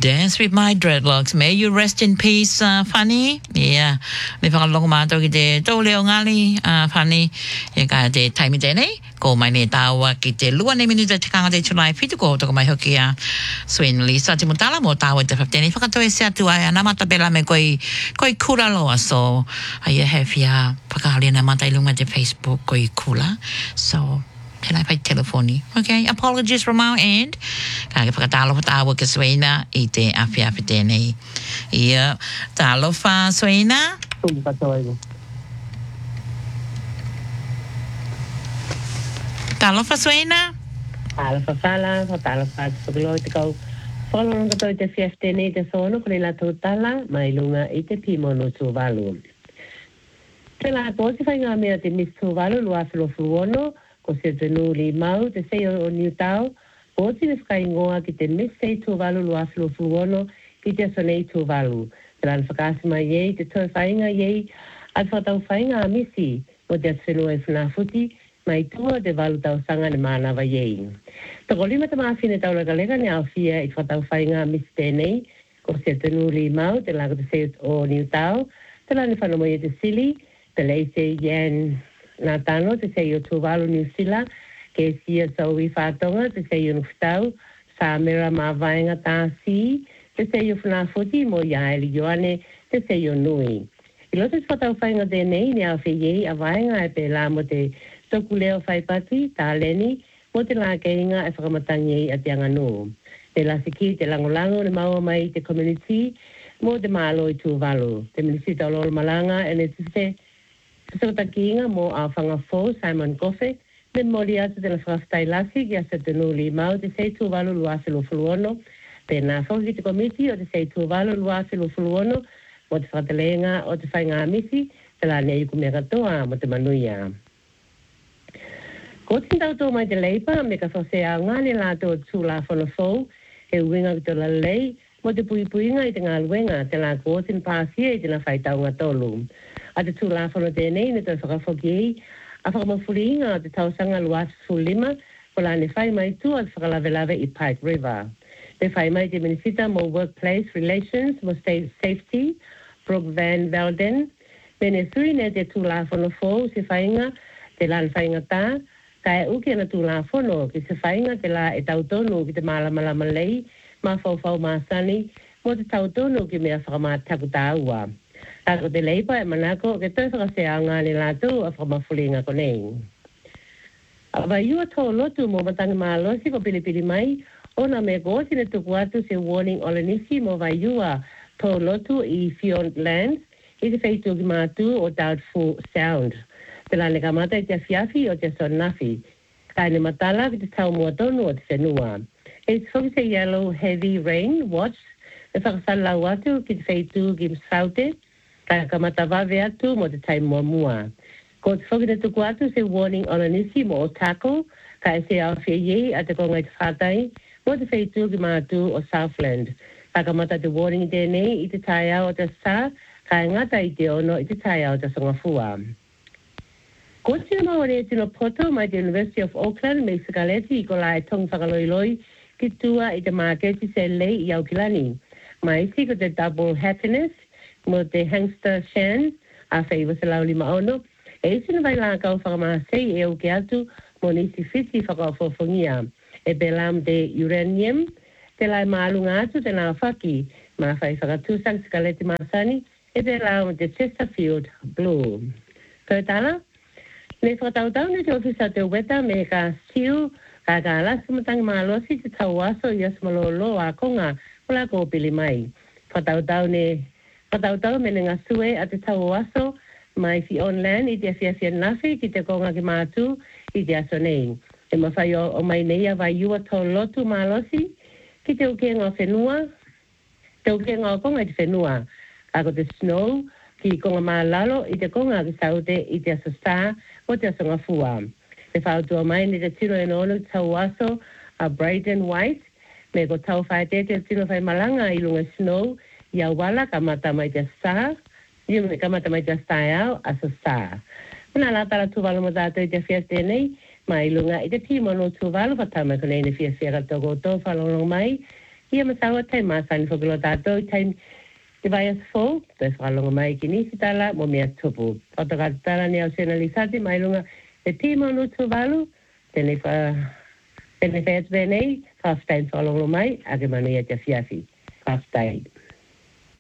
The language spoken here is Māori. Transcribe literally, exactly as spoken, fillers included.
Dance with my dreadlocks. May you rest in peace, uh, Fanny. Yeah. Ni whakalongo mātou ki te tōleo ngali, uh, Fanny. E ka te taimi tēnei. Ko mai ne tāua ki te lua ne minuta te kanga te July fitu ko toko mai hoki a Swin Lisa te mutala mo tāua te whapteni. Whakatoe se atu ai a namata pela me koi, koi kura loa. So, ai e hewhia whakahali na mata ilunga te Facebook koi kula. So, can I pay telephone? Okay, apologies from our end. Kaya pagkatalo pa tawa ka Swena, ite api-api tēnei. Ia, talo fa Swena? Talo fa Swena? Talo fa fala, talo fa tsukuloi te kau. Whakalorong katoa te fiaf tēnei te sono, kone la tōtala, mai lunga i te pimono tūwalu. Te la kōsi whai ngā mea te mis tūwalu, lua whilofuono, ko se tenu li mau te sei o New Tau, ko ti me whakai ngoa ki te mis sei tūwalu lua whilofuono ki te sonei tūwalu. Te lan whakasi mai iei, te tau whainga iei, at whatau whainga a misi, mo te atwhenua e whanafuti, mai tua te walu tau sanga ne mānawa iei. Tako lima te maafine tau lega lega ne au fia i whatau whainga a misi tēnei, ko se tenu li mau, te langa te sei o New Tau, te lan e whanamoia te sili, te leise yen nā tano, te sei o Tuvalu New Zealand, ke sia sau i whātonga, te sei o Nuftau, sa mera mā vaenga tā si, te sei o whanafuti mo ia eli Ioane, te sei o Nui. I lote te whatau whainga tēnei, ne au whiei a vaenga e pe la mo te toku leo whaipati, tā leni, mo te la keinga e whakamatangi a te anganu. Te la siki, te langolango, ne maua mai te community, mo te mālo i Tuvalu. Te minisita o Lolo Malanga, e ne te se Sa takinga mo a whanga fo Simon Goffe, me mori atu te la whakastai lasi ki a sa tenu li mau te sei tūwalu lua whilo fuluono, pe nā whakaki te komiti o te sei tūwalu lua whilo fuluono, mo te whakatalenga o te whainga amisi, te la nei ku mea katoa mo te manuia. Ko tindau tō mai te leipa, me ka whasea ngāne la tō tū la whana fau, he uinga ki tō la lei, mo te pui puinga i te ngā luenga, te la kōtin pāsia i te na whaitaunga tōlu. A te tūla whano tēnei, ne tō whakafoki ei, a whakamawhuri inga a te tausanga luat fulima, ko la ne whai mai tu a te whakalawelawe i Pike River. Te whai mai te minisita mo Workplace Relations, mo State Safety, Brooke Van Velden, me ne suri ne te tūla whano fōu se whainga, te lan whainga tā, ka e uke na tūla whano ki se whainga te la e tautonu ki te malamalama lei, ma whau māsani, mo te tautonu ki mea whakamātaku tā ua. Tako te leipa e manako, ke tō whakasea ngāne lātou a whamafulinga konei. Awa iua tō lotu mo matangi mālosi ko pilipili mai, ona me gōsi ne tuku atu se warning olanisi mo vai iua tō lotu i Fiont Lands, i te whaitu ki mātu o Doubtful Sound. Te lane ka mata i te fiafi o te sonafi. Kai ne matala ki te tau mua tonu o te whenua. E te whaki se yellow heavy rain watch, e whakasalau atu ki te whaitu ki Msaute, ka kamata wawe atu mo te tai mua mua. Ko te whakita tuku atu se warning olanisi mo o Tako, ka e se au whiei a te konga i te whātai, mo te whaitu ki mātu o Southland. Ka kamata te warning tēnei i te tai au o te sā, ka e ngata i te ono i te tai au o te songafua. Ko tina maore e tino poto mai te University of Auckland, me Sigaleti i ko la e tong whakaloiloi ki tua i te māketi se lei i Aukilani. Mai si ko te Double Happiness, mo te Hangster Shan, a whaiwa se lauli maono, e sina vai la kau whakamāsei e au ke atu mo nisi fiti whakawhawhongia. E pe lam te uranium, te lai maalunga atu te nā whaki, ma whai whakatūsang Sigaleti Masani, e pe lam te Chesterfield Blue. Koe tala? Ne whakatautau ne te ofisa te weta me ka siu, ka ka alasu matangi maalosi te tau aso i asmalolo a konga, kula ko pili mai. Whakatautau ne Whatautau mene ngā sue a te tau aso mai fi online i te awhiawhia nafi ki te konga ki mātu i te aso nei. E mawhai o, o mai nei a vai iua tō lotu mālosi ki te uke ngā whenua, te uke ngā konga i te whenua. Ako te snow ki konga mālalo i te konga ki saute i te aso sā o te aso ngā fua. Te whautua mai ni te tino e nono tau aso a Braden White, me ko tau whae te te tino whai malanga i lunga snow, ia wala ka mata mai te sā, ia me ka mata mai te sā au a sa sā. Puna la tala tūwalo mo tātou i te whias tēnei, mai lunga i te timono tūwalo, whatama konei ne whias whia ka toko tō whalonong mai, Ia masawa tai masani whakalo tātou tai te vai as fō, te whakalonga mai ki nisi tala, mo mea tupu. O te katara ni au sena li sati, mai lunga te tīma no tu walu, tēnei wha, tēnei whaat venei, whaftain whakalonga mai, ake manu ia te fiafi, whaftain.